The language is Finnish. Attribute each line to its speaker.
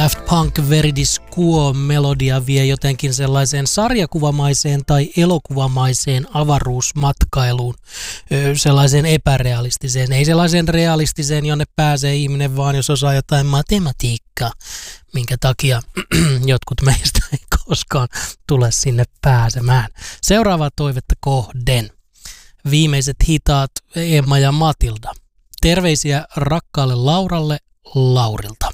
Speaker 1: Daft Punk Veridis Quo-melodia vie jotenkin sellaiseen sarjakuvamaiseen tai elokuvamaiseen avaruusmatkailuun, sellaiseen epärealistiseen, ei sellaiseen realistiseen, jonne pääsee ihminen vaan, jos osaa jotain matematiikkaa, minkä takia jotkut meistä ei koskaan tule sinne pääsemään. Seuraavaa toivetta kohden. Viimeiset hitaat Emma ja Matilda. Terveisiä rakkaalle Lauralle Laurilta.